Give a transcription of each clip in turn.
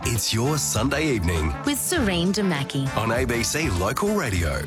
It's your Sunday evening with Serene Damaki on ABC Local Radio.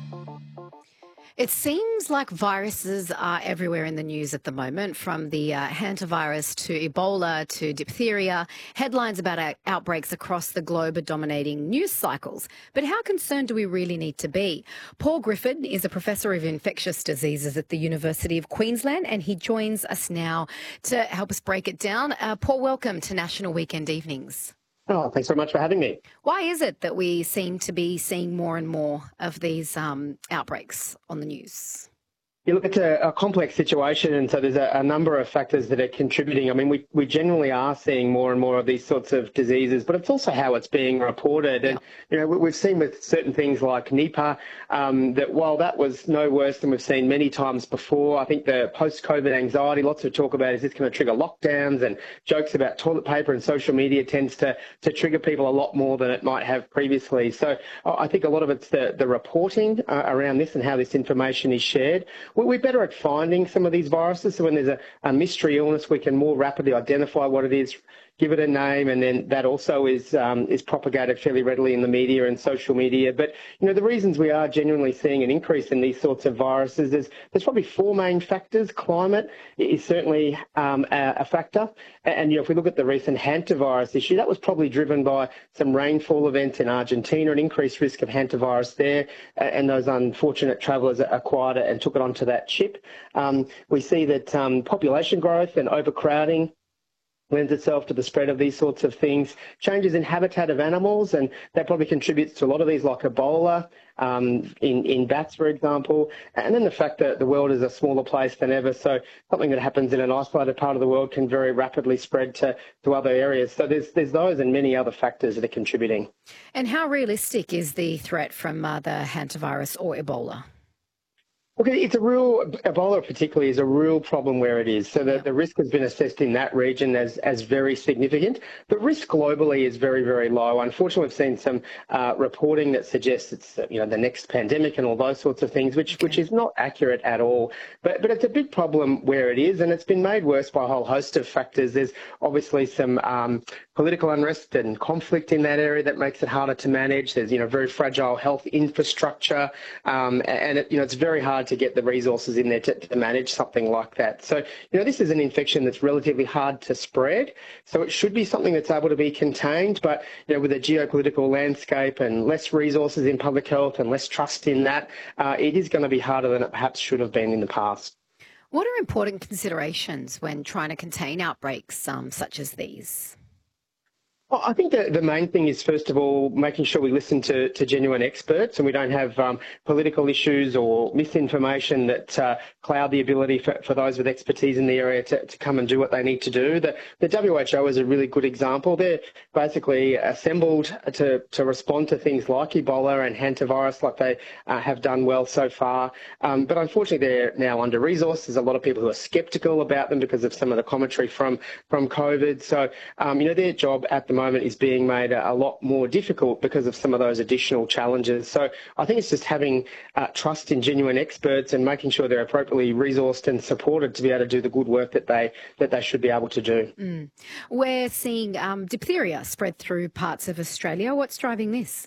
It seems like viruses are everywhere in the news at the moment, from the hantavirus to Ebola to diphtheria. Headlines about outbreaks across the globe are dominating news cycles. But how concerned do we really need to be? Paul Griffin is a professor of infectious diseases at the University of Queensland, and he joins us now to help us break it down. Paul, welcome to National Weekend Evenings. Oh, thanks very much for having me. Why is it that we seem to be seeing more and more of these outbreaks on the news? You look, it's a complex situation, and so there's a number of factors that are contributing. I mean, we generally are seeing more and more of these sorts of diseases, but it's also how it's being reported. And, you know, we've seen with certain things like Nipah that while that was no worse than we've seen many times before, I think the post-COVID anxiety, lots of talk about is this going to trigger lockdowns, and jokes about toilet paper and social media tends to trigger people a lot more than it might have previously. So I think a lot of it's the reporting around this and how this information is shared. We're better at finding some of these viruses, so when there's a mystery illness, we can more rapidly identify what it is, give it a name, and then that also is propagated fairly readily in the media and social media. But, you know, the reasons we are genuinely seeing an increase in these sorts of viruses, there's probably four main factors. Climate is certainly a factor. And, you know, if we look at the recent hantavirus issue, that was probably driven by some rainfall events in Argentina, an increased risk of hantavirus there, and those unfortunate travellers acquired it and took it onto that ship. We see that population growth and overcrowding lends itself to the spread of these sorts of things. Changes in habitat of animals, and that probably contributes to a lot of these, like Ebola in bats, for example. And then the fact that the world is a smaller place than ever, so something that happens in an isolated part of the world can very rapidly spread to other areas. So there's those and many other factors that are contributing. And how realistic is the threat from the hantavirus or Ebola? Look, Ebola particularly is a real problem where it is. So the risk has been assessed in that region as very significant. The risk globally is very, very low. Unfortunately, we've seen some reporting that suggests it's the next pandemic and all those sorts of things, which is not accurate at all. But it's a big problem where it is, and it's been made worse by a whole host of factors. There's obviously some political unrest and conflict in that area that makes it harder to manage. There's very fragile health infrastructure, and it's very hard to get the resources in there to manage something like that. So, this is an infection that's relatively hard to spread. So it should be something that's able to be contained. But, with a geopolitical landscape and less resources in public health and less trust in that, it is going to be harder than it perhaps should have been in the past. What are important considerations when trying to contain outbreaks such as these? Well, I think the main thing is, first of all, making sure we listen to genuine experts and we don't have political issues or misinformation that cloud the ability for those with expertise in the area to come and do what they need to do. The WHO is a really good example. They're basically assembled to respond to things like Ebola and hantavirus, like they have done well so far. But unfortunately, they're now under-resourced. There's a lot of people who are sceptical about them because of some of the commentary from COVID. So, their job at the moment is being made a lot more difficult because of some of those additional challenges. So I think it's just having trust in genuine experts and making sure they're appropriately resourced and supported to be able to do the good work that they should be able to do. We're seeing diphtheria spread through parts of Australia. What's driving this?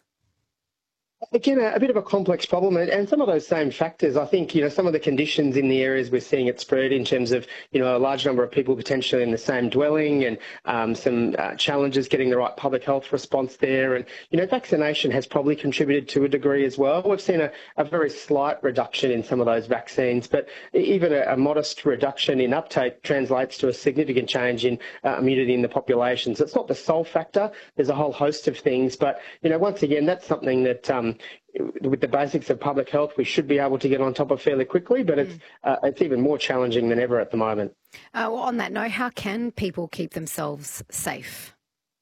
Again, a bit of a complex problem, and some of those same factors. I think, some of the conditions in the areas we're seeing it spread in terms of, a large number of people potentially in the same dwelling and some challenges getting the right public health response there. And, vaccination has probably contributed to a degree as well. We've seen a very slight reduction in some of those vaccines, but even a modest reduction in uptake translates to a significant change in immunity in the population. So it's not the sole factor. There's a whole host of things. But, once again, that's something that with the basics of public health, we should be able to get on top of fairly quickly, but it's even more challenging than ever at the moment. Well, on that note, how can people keep themselves safe?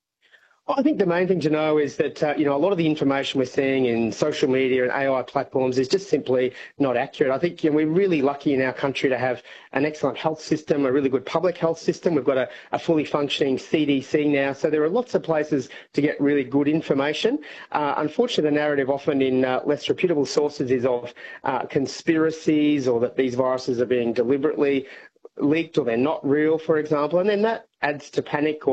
I think the main thing to know is that, a lot of the information we're seeing in social media and AI platforms is just simply not accurate. I think we're really lucky in our country to have an excellent health system, a really good public health system. We've got a fully functioning CDC now, so there are lots of places to get really good information. Unfortunately, the narrative often in less reputable sources is of conspiracies, or that these viruses are being deliberately leaked or they're not real, for example, and then that adds to panic